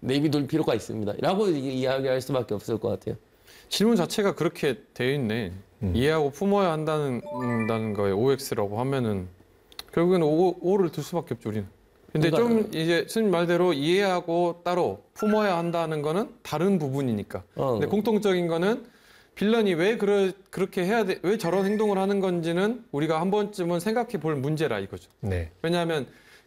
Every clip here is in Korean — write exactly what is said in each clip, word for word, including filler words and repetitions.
내비둘 필요가 있습니다. 라고 이야기할 수밖에 없을 것 같아요. 질문 자체가 그렇게 되어 있네. 음. 이해하고 품어야 한다는, 한다는 거에 오엑스라고 하면은 결국에는 오, 오를 둘 수밖에 없죠, 우리는. 근데 그러니까, 좀 이제 스님 말대로 이해하고 따로 품어야 한다는 거는 다른 부분이니까. 어. 근데 공통적인 거는 빌런이 왜 그러, 그렇게 해야 돼, 왜 저런 행동을 하는 건지는 우리가 한 번쯤은 생각해 볼 문제라 이거죠. 네. 왜냐하면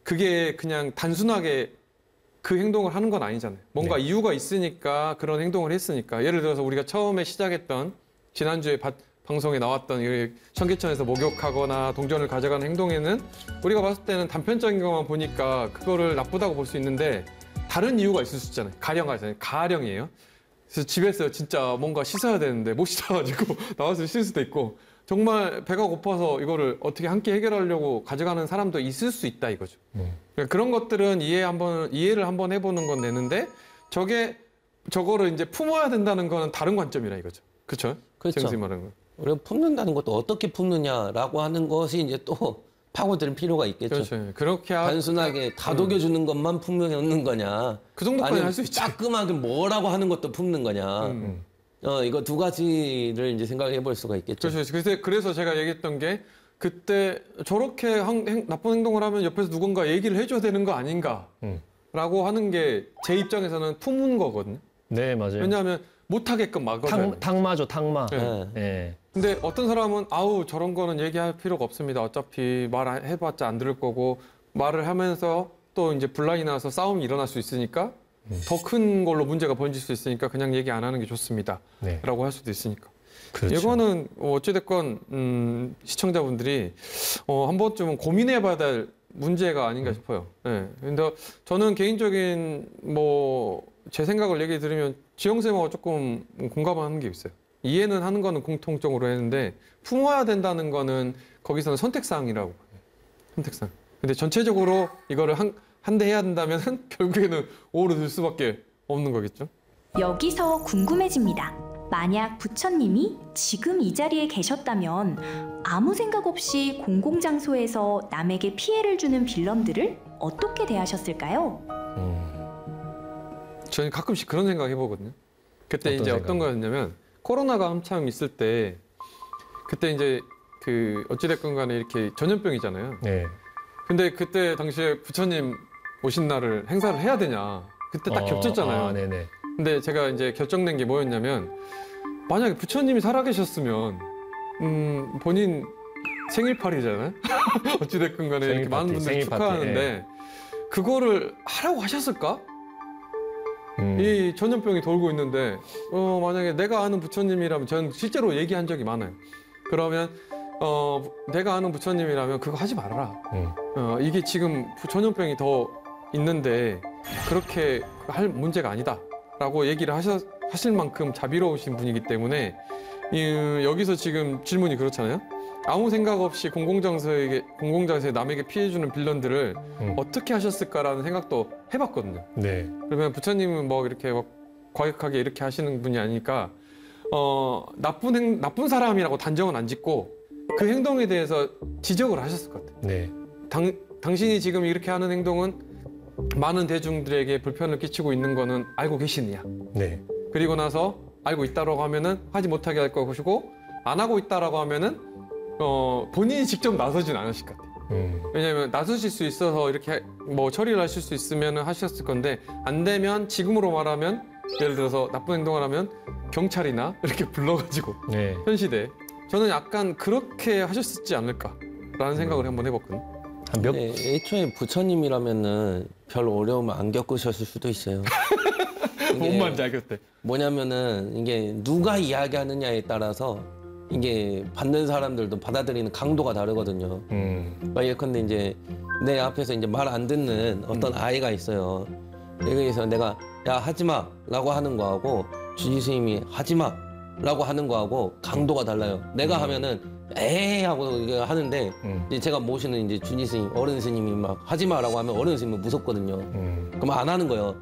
그게 그냥 단순하게 그 행동을 하는 건 아니잖아요. 뭔가 네. 이유가 있으니까 그런 행동을 했으니까. 예를 들어서 우리가 처음에 시작했던 지난주에 바, 방송에 나왔던 청계천에서 목욕하거나 동전을 가져가는 행동에는 우리가 봤을 때는 단편적인 것만 보니까 그거를 나쁘다고 볼 수 있는데 다른 이유가 있을 수 있잖아요. 가령하잖아요. 가령이에요. 그래서 집에서 진짜 뭔가 씻어야 되는데 못 씻어가지고 나와서 씻을 수도 있고 정말 배가 고파서 이거를 어떻게 함께 해결하려고 가져가는 사람도 있을 수 있다 이거죠. 음. 그러니까 그런 것들은 이해 한번 이해를 한번 해보는 건 되는데 저게 저거를 이제 품어야 된다는 거는 다른 관점이라 이거죠. 그렇죠? 그렇죠. 말하는 거. 우리가 품는다는 것도 어떻게 품느냐라고 하는 것이 이제 또 파고들 필요가 있겠죠. 그렇죠. 그렇게 하... 단순하게 다독여주는 것만 품는 거냐. 그 정도까지 할 수 있죠. 따끔하게 뭐라고 하는 것도 품는 거냐. 음. 어, 이거 두 가지를 이제 생각해 볼 수가 있겠죠. 그렇죠. 그래서, 그래서 제가 얘기했던 게 그때 저렇게 한, 행, 나쁜 행동을 하면 옆에서 누군가 얘기를 해줘야 되는 거 아닌가 음. 라고 하는 게 제 입장에서는 품은 거거든요. 네, 맞아요. 왜냐하면 못하게끔 막아줘야 탕마죠, 탕마. 네. 네. 근데 어떤 사람은 아우 저런 거는 얘기할 필요가 없습니다. 어차피 말해봤자 안 들을 거고 말을 하면서 또 이제 분란이 나서 싸움이 일어날 수 있으니까 음. 더 큰 걸로 문제가 번질 수 있으니까 그냥 얘기 안 하는 게 좋습니다. 네. 라고 할 수도 있으니까. 그렇죠. 이거는 어찌됐건 음, 시청자분들이 어, 한 번쯤은 고민해봐야 될 문제가 아닌가 음. 싶어요. 네. 근데 저는 개인적인 뭐 제 생각을 얘기 들으면 지영쌤하고 조금 공감하는 게 있어요. 이해는 하는 거는 공통적으로 했는데 품어야 된다는 거는 거기서는 선택사항이라고 봐요. 선택사항. 근데 전체적으로 이거를 한, 한 대 해야 된다면 결국에는 오를 들 수밖에 없는 거겠죠. 여기서 궁금해집니다. 만약 부처님이 지금 이 자리에 계셨다면 아무 생각 없이 공공장소에서 남에게 피해를 주는 빌런들을 어떻게 대하셨을까요? 음. 저는 가끔씩 그런 생각 해보거든요. 그때 어떤 이제 생각이? 어떤 거였냐면 코로나가 한참 있을 때 그때 이제 그 어찌됐건 간에 이렇게 전염병이잖아요. 네. 근데 그때 당시에 부처님 오신 날을 행사를 해야 되냐. 그때 딱 어, 겹쳤잖아요. 아, 네네. 근데 제가 이제 결정낸 게 뭐였냐면 만약에 부처님이 살아계셨으면 음, 본인 생일팔이잖아요. 어찌됐건 간에 이렇게 많은 분들이 축하하는데 네. 그거를 하라고 하셨을까? 음. 이 전염병이 돌고 있는데 어, 만약에 내가 아는 부처님이라면 저는 실제로 얘기한 적이 많아요. 그러면 어, 내가 아는 부처님이라면 그거 하지 말아라. 음. 어, 이게 지금 전염병이 더 있는데 그렇게 할 문제가 아니다 라고 얘기를 하셔, 하실 만큼 자비로우신 분이기 때문에 이, 여기서 지금 질문이 그렇잖아요. 아무 생각 없이 공공장소에, 공공장소에 남에게 피해주는 빌런들을 음. 어떻게 하셨을까라는 생각도 해봤거든요. 네. 그러면 부처님은 뭐 이렇게 막 과격하게 이렇게 하시는 분이 아니니까 어, 나쁜, 행, 나쁜 사람이라고 단정은 안 짓고 그 행동에 대해서 지적을 하셨을 것 같아요. 네. 당, 당신이 지금 이렇게 하는 행동은 많은 대중들에게 불편을 끼치고 있는 거는 알고 계시느냐. 네. 그리고 나서 알고 있다라고 하면은 하지 못하게 할 것이고 안 하고 있다라고 하면은 어, 본인이 직접 나서진 않으실 것 같아요. 음. 왜냐하면 나서실 수 있어서 이렇게 뭐 처리를 하실 수 있으면 하셨을 건데 안 되면 지금으로 말하면 예를 들어서 나쁜 행동을 하면 경찰이나 이렇게 불러가지고 네. 현 시대에 저는 약간 그렇게 하셨지 않을까라는 생각을 음. 한번 해봤거든요. 몇... 네, 애초에 부처님이라면은 별 어려움을 안 겪으셨을 수도 있어요. 뭔 말인지 알겠대. 뭐냐면은 이게 누가 이야기하느냐에 따라서 이게 받는 사람들도 받아들이는 강도가 다르거든요. 음. 예컨대 이제 내 앞에서 이제 말 안 듣는 어떤 음. 아이가 있어요. 여기서 내가 야 하지마라고 하는 거하고 주지 스님이 하지마라고 하는 거하고 강도가 달라요. 내가 음. 하면은 에이 하고 하는데 음. 이제 제가 모시는 이제 주지 스님, 어른 스님이 막 하지마라고 하면 어른 스님은 무섭거든요. 음. 그럼 안 하는 거예요.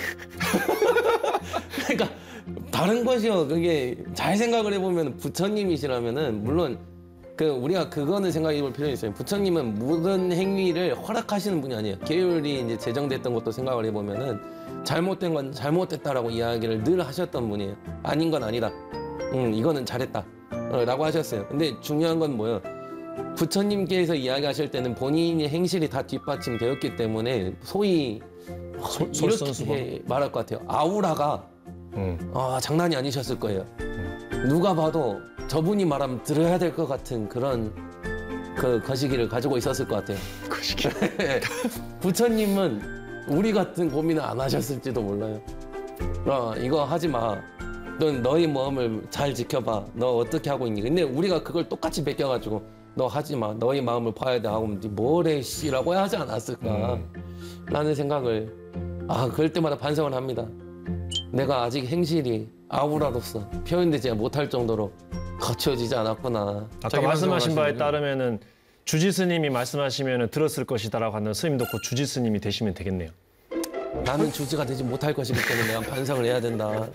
그러니까. 다른 것이요. 그게 잘 생각을 해보면 부처님이시라면은 물론 그 우리가 그거는 생각해 볼 필요가 있어요. 부처님은 모든 행위를 허락하시는 분이 아니에요. 계율이 이제 제정됐던 것도 생각을 해보면은 잘못된 건 잘못됐다라고 이야기를 늘 하셨던 분이에요. 아닌 건 아니다. 음, 이거는 잘했다. 어, 라고 하셨어요. 근데 중요한 건 뭐예요? 부처님께서 이야기하실 때는 본인의 행실이 다 뒷받침되었기 때문에 소위 소- 이렇게 솔선수범. 말할 것 같아요. 아우라가 음. 아, 장난이 아니셨을 거예요. 누가 봐도 저분이 말하면 들어야 될 것 같은 그런 그 거시기를 가지고 있었을 것 같아요. 거시기. 부처님은 우리 같은 고민을 안 하셨을지도 몰라요. 어, 이거 하지 마. 넌 너의 마음을 잘 지켜봐. 너 어떻게 하고 있니? 근데 우리가 그걸 똑같이 베껴가지고 너 하지 마. 너의 마음을 봐야 돼. 하고 네 뭐래 씨라고 하지 않았을까? 라는 생각을 아 그럴 때마다 반성을 합니다. 내가 아직 행실이 아우라로서 표현되지 못할 정도로 거쳐지지 않았구나. 아까 자기 말씀하신 바에 반성하시는군요. 따르면은 주지 스님이 말씀하시면은 들었을 것이다라고 하는 스님도 곧 주지 스님이 되시면 되겠네요. 나는 주지가 되지 못할 것이기 때문에 내가 반성을 해야 된다.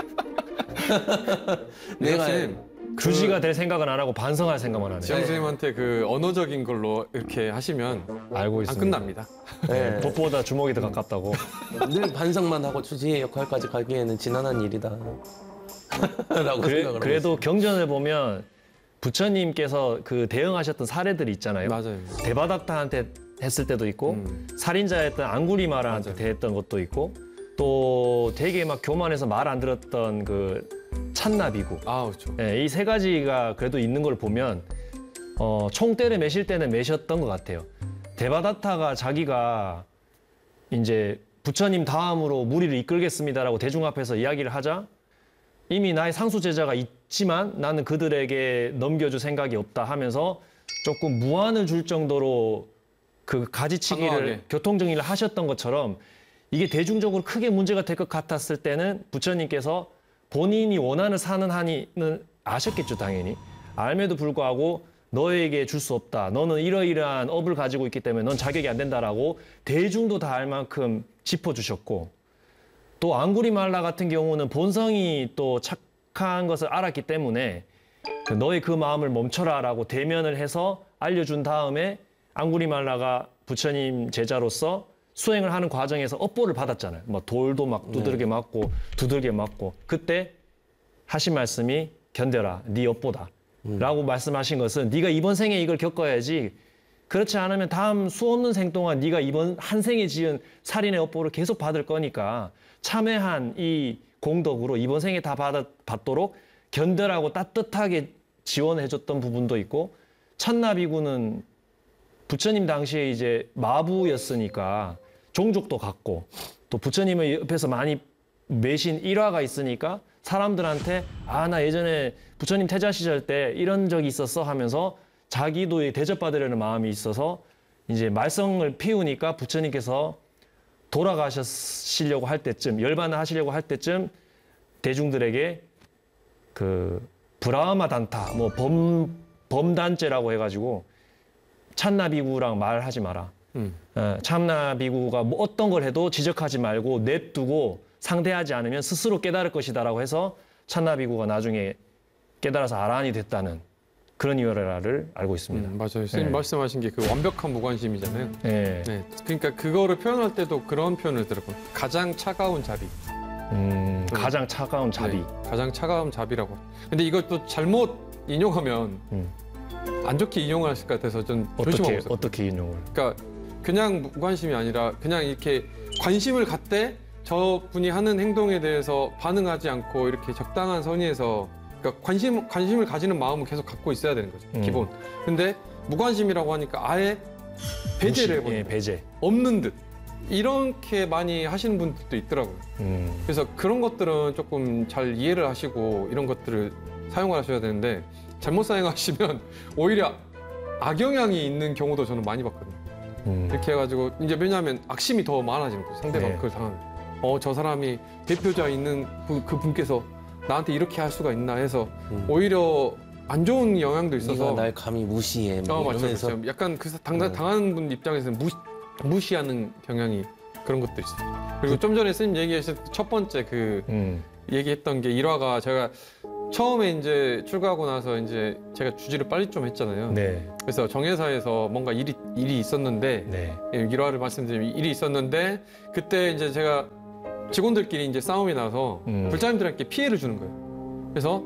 내가 쌤, 주지가 될 생각은 안 하고 반성할 생각만 하네요. 지영 선생님한테 그 언어적인 걸로 이렇게 하시면 알고 안 있습니다. 끝납니다. 네, 복보다 주먹이 더 가깝다고. 늘 반성만 하고 주지의 역할까지 가기에는 지난한 일이다. 라고 그래, 생각을 그래도 경전을 보면 부처님께서 그 대응하셨던 사례들이 있잖아요. 맞아요. 대바다타한테 했을 때도 있고 음. 살인자였던 앙구리마라한테 맞아요. 대했던 것도 있고 또 되게 막 교만해서 말 안 들었던 그 찬나비구. 아, 그렇죠. 이 세 가지가 그래도 있는 걸 보면 어, 총대를 매실 때는 매셨던 것 같아요. 데바다타가 자기가 이제 부처님 다음으로 무리를 이끌겠습니다라고 대중 앞에서 이야기를 하자 이미 나의 상수 제자가 있지만 나는 그들에게 넘겨줄 생각이 없다 하면서 조금 무안을 줄 정도로 그 가지치기를 단호하게. 교통정리를 하셨던 것처럼 이게 대중적으로 크게 문제가 될 것 같았을 때는 부처님께서 본인이 원하는 사는 한이는 아셨겠죠, 당연히. 알매도 불구하고 너에게 줄 수 없다. 너는 이러이러한 업을 가지고 있기 때문에 넌 자격이 안 된다라고 대중도 다 알 만큼 짚어주셨고 또 앙구리말라 같은 경우는 본성이 또 착한 것을 알았기 때문에 그 너의 그 마음을 멈춰라라고 대면을 해서 알려준 다음에 앙구리말라가 부처님 제자로서 수행을 하는 과정에서 업보를 받았잖아요. 뭐 돌도 막 두들겨 맞고 두들겨 맞고 그때 하신 말씀이 견뎌라, 네 업보다. 라고 말씀하신 것은 네가 이번 생에 이걸 겪어야지 그렇지 않으면 다음 수 없는 생 동안 네가 이번 한 생에 지은 살인의 업보를 계속 받을 거니까 참회한 이 공덕으로 이번 생에 다 받아, 받도록 견뎌라고 따뜻하게 지원해줬던 부분도 있고 찬나비구는 부처님 당시에 이제 마부였으니까 종족도 같고 또 부처님의 옆에서 많이 매신 일화가 있으니까 사람들한테 아, 나 예전에 부처님 태자 시절 때 이런 적이 있었어 하면서 자기도 대접받으려는 마음이 있어서 이제 말썽을 피우니까 부처님께서 돌아가시려고 할 때쯤 열반을 하시려고 할 때쯤 대중들에게 그 브라흐마 단타 뭐 범, 범단죄라고 해가지고 찬나비구랑 말하지 마라. 음. 어, 찬나비구가 뭐 어떤 걸 해도 지적하지 말고 냅두고 상대하지 않으면 스스로 깨달을 것이다라고 해서 찬나비구가 나중에 깨달아서 아라한이 됐다는 그런 일화를 알고 있습니다. 음, 맞아요. 선생님 네. 말씀하신 게 그 완벽한 무관심이잖아요. 네. 네. 그러니까 그거를 표현할 때도 그런 표현을 들었고 가장 차가운 자비. 음, 가장 차가운 자비. 네, 가장 차가운 자비라고. 근데 이것도 잘못 인용하면 음. 안 좋게 인용할 것 같아서 좀 어떻게 조심하고 있어요. 어떻게 인용을? 그러니까 그냥 무관심이 아니라 그냥 이렇게 관심을 갖되 저 분이 하는 행동에 대해서 반응하지 않고 이렇게 적당한 선의에서 그러니까 관심 관심을 가지는 마음은 계속 갖고 있어야 되는 거죠. 음. 기본. 근데 무관심이라고 하니까 아예 배제를 해버려. 예, 배제. 없는 듯. 이렇게 많이 하시는 분들도 있더라고요. 음. 그래서 그런 것들은 조금 잘 이해를 하시고 이런 것들을 사용하셔야 되는데 잘못 사용하시면 오히려 악영향이 있는 경우도 저는 많이 봤거든요. 음. 이렇게 해가지고 이제 왜냐하면 악심이 더 많아지는 거죠. 상대가 네. 그걸 당하면 어, 저 사람이 대표자 있는 그, 그 분께서 나한테 이렇게 할 수가 있나 해서 음. 오히려 안 좋은 영향도 네가 있어서 날 감히 무시해. 뭐 어, 맞죠, 이러면서 맞죠. 약간 그 당, 음. 당하는 분 입장에서는 무시, 무시하는 경향이 그런 것도 있어요. 그리고 좀 전에 선생님 얘기하셨던 첫 번째 그 음. 얘기했던 게 일화가 제가 처음에 이제 출가하고 나서 이제 제가 주지를 빨리 좀 했잖아요. 네. 그래서 정회사에서 뭔가 일이 일이 있었는데 네. 예, 일화를 말씀드리면 일이 있었는데 그때 이제 제가 직원들끼리 이제 싸움이 나서 음. 불자님들한테 피해를 주는 거예요. 그래서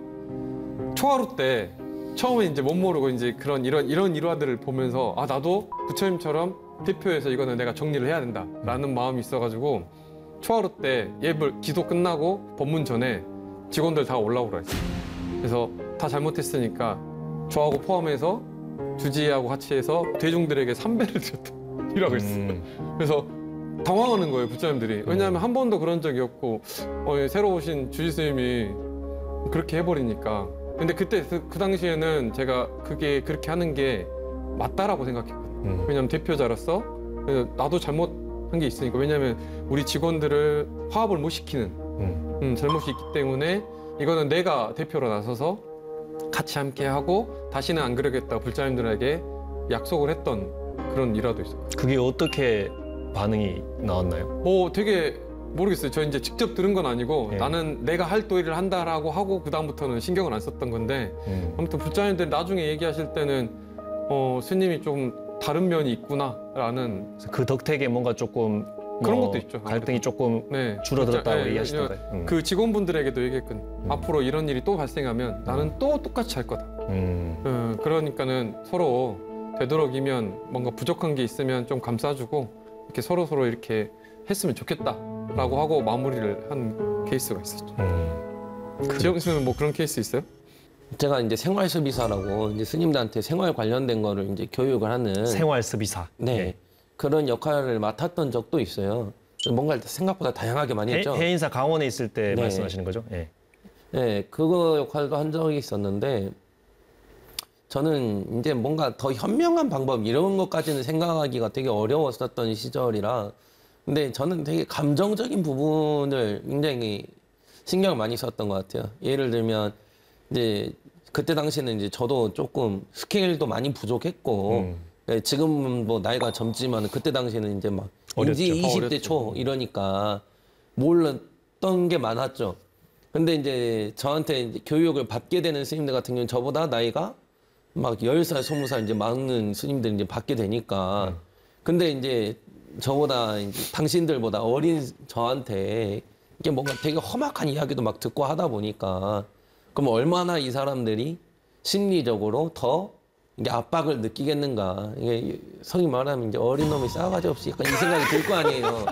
초하루 때 처음에 이제 못 모르고 이제 그런 이런 이런 일화들을 보면서 아 나도 부처님처럼 대표해서 이거는 내가 정리를 해야 된다라는 마음이 있어가지고 초하루 때 예불 기도 끝나고 법문 전에 직원들 다 올라오라 했어요. 그래서 다 잘못했으니까 저하고 포함해서 주지하고 같이 해서 대중들에게 삼배를 드렸다고 했어요. 음. 그래서 당황하는 거예요, 부처님들이. 왜냐하면 한 번도 그런 적이 없고 어, 새로 오신 주지 스님이 그렇게 해버리니까. 근데 그때 그, 그 당시에는 제가 그게 그렇게 하는 게 맞다라고 생각했거든요. 음. 왜냐하면 대표자로서 그래서 나도 잘못한 게 있으니까. 왜냐하면 우리 직원들을 화합을 못 시키는 음. 음, 잘못이 있기 때문에 이거는 내가 대표로 나서서 같이 함께 하고 다시는 안 그러겠다 불자님들에게 약속을 했던 그런 일화도 있어요. 그게 어떻게 반응이 나왔나요? 뭐 되게 모르겠어요. 저 이제 직접 들은 건 아니고 네. 나는 내가 할 도리를 한다라고 하고 그 다음부터는 신경을 안 썼던 건데 음. 아무튼 불자님들 나중에 얘기하실 때는 어, 스님이 좀 다른 면이 있구나라는 그 덕택에 뭔가 조금 그런 뭐 것도 있죠. 갈등이 조금 네. 줄어들었다고 네, 얘기하시던가요? 음. 그 직원분들에게도 얘기했거든. 음. 앞으로 이런 일이 또 발생하면 나는 또 똑같이 할 거다. 음. 어, 그러니까는 서로 되도록이면 뭔가 부족한 게 있으면 좀 감싸주고 이렇게 서로 서로 이렇게 했으면 좋겠다라고 하고 마무리를 한 케이스가 있었죠. 음. 지영 씨는 뭐 그런 케이스 있어요? 제가 이제 생활수비사라고 이제 스님들한테 생활 관련된 거를 이제 교육을 하는 생활수비사. 네. 예. 그런 역할을 맡았던 적도 있어요. 뭔가 생각보다 다양하게 많이 했죠. 해, 해인사 강원에 있을 때 네. 말씀하시는 거죠? 예. 네, 그거 역할도 한 적이 있었는데 저는 이제 뭔가 더 현명한 방법 이런 것까지는 생각하기가 되게 어려웠었던 시절이라 근데 저는 되게 감정적인 부분을 굉장히 신경을 많이 썼던 것 같아요. 예를 들면 이제 그때 당시에는 이제 저도 조금 스케일도 많이 부족했고 음. 네, 지금은 뭐 나이가 젊지만 그때 당시에는 이제 막 어렸죠. 인지 이십 대 어렸죠. 초 이러니까 몰랐던 게 많았죠. 근데 이제 저한테 이제 교육을 받게 되는 스님들 같은 경우는 저보다 나이가 막 열 살, 스무 살 이제 많은 스님들이 이제 받게 되니까. 음. 근데 이제 저보다 이제 당신들보다 어린 저한테 이게 뭔가 되게 험악한 이야기도 막 듣고 하다 보니까 그럼 얼마나 이 사람들이 심리적으로 더 이게 압박을 느끼겠는가. 이게 성이 말하면 이제 어린 놈이 싸가지 없이 약간 이 생각이 들 거 아니에요.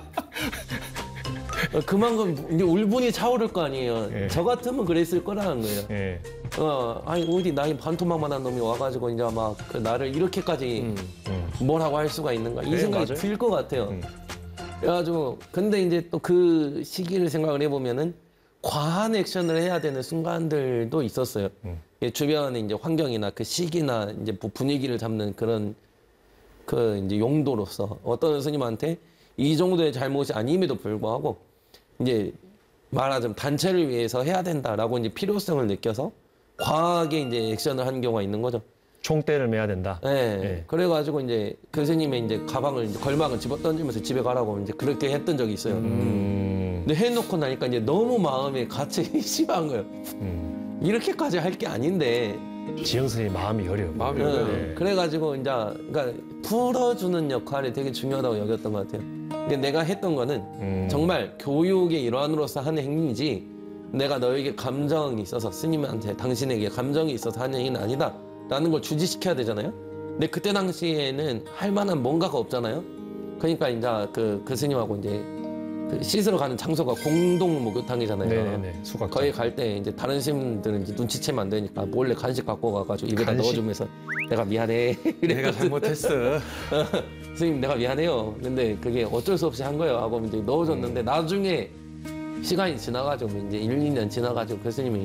그만큼 이제 울분이 차오를 거 아니에요. 예. 저 같으면 그랬을 거라는 거예요. 예. 어, 아니 어디 나이 반토막만한 놈이 와가지고 이제 막 그 나를 이렇게까지 음. 음. 뭐라고 할 수가 있는가 이 네, 생각이 맞아요. 들 것 같아요. 음. 그래가지고 근데 이제 또 그 시기를 생각을 해보면은 과한 액션을 해야 되는 순간들도 있었어요. 음. 예, 주변의 이제 환경이나 그 시기나 이제 부- 분위기를 잡는 그런 그 이제 용도로서 어떤 스님한테 이 정도의 잘못이 아님에도 불구하고 이제 말하자면 단체를 위해서 해야 된다라고 이제 필요성을 느껴서 과하게 이제 액션을 하는 경우가 있는 거죠. 총대를 매야 된다. 예. 예. 그래가지고 이제 그 스님의 이제 가방을 이제 걸망을 집어 던지면서 집에 가라고 이제 그렇게 했던 적이 있어요. 음. 근데 해놓고 나니까 이제 너무 마음에 같이 심한 거예요. 음. 이렇게까지 할 게 아닌데. 지영 선생님 마음이 여려요. 마음이 예. 여려요. 네. 그래가지고 이제 그러니까 풀어주는 역할이 되게 중요하다고 여겼던 것 같아요. 근데 내가 했던 거는 음. 정말 교육의 일환으로서 하는 행위지 내가 너에게 감정이 있어서 스님한테 당신에게 감정이 있어서 하는 행위는 아니다 라는 걸 주지시켜야 되잖아요. 근데 그때 당시에는 할 만한 뭔가가 없잖아요. 그러니까 이제 그, 그 스님하고 이제 그 씻으러 가는 장소가 공동 목욕탕이잖아요. 네네네. 수각. 거기 갈 때 이제 다른 스님들은 이제 눈치채면 안 되니까 몰래 간식 갖고 가가지고 입에다 간식? 넣어주면서 내가 미안해. 내가 잘못했어. 스님 내가 미안해요. 근데 그게 어쩔 수 없이 한 거예요. 하고 이제 넣어줬는데 나중에 시간이 지나가지고 이제 일, 이 년 지나가지고 그 스님이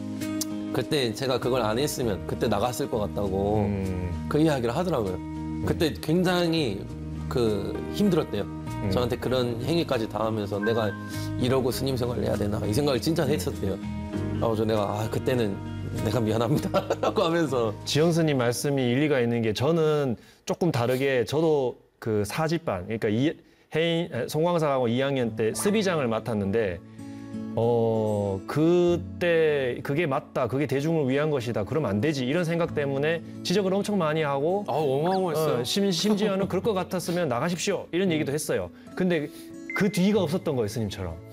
그때 제가 그걸 안 했으면 그때 나갔을 것 같다고 음. 그 이야기를 하더라고요. 그때 굉장히 그 힘들었대요. 음. 저한테 그런 행위까지 당하면서 내가 이러고 스님 생활을 해야 되나 이 생각을 진짜 했었대요. 그래서 내가 아 그때는 내가 미안합니다 라고 하면서 지영 선생님 말씀이 일리가 있는 게 저는 조금 다르게 저도 그 사집반 그러니까 이, 해인 송광사하고 이 학년 때 스비장을 맡았는데 어 그때 그게 맞다, 그게 대중을 위한 것이다, 그러면 안 되지 이런 생각 때문에 지적을 엄청 많이 하고 아 어마어마했어요. 어, 심, 심지어는 그럴 것 같았으면 나가십시오 이런 얘기도 했어요. 근데 그 뒤가 없었던 거예요, 스님처럼.